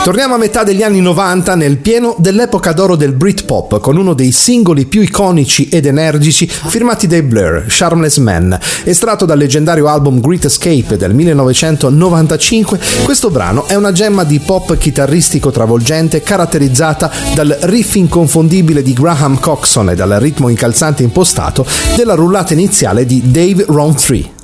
Torniamo a metà degli anni 90, nel pieno dell'epoca d'oro del Britpop, con uno dei singoli più iconici ed energici firmati dai Blur, Charmless Man. Estratto dal leggendario album Great Escape del 1995, questo brano è una gemma di pop chitarristico travolgente caratterizzata dal riff inconfondibile di Graham Coxon e dal ritmo incalzante impostato della rullata iniziale di Dave Rowntree.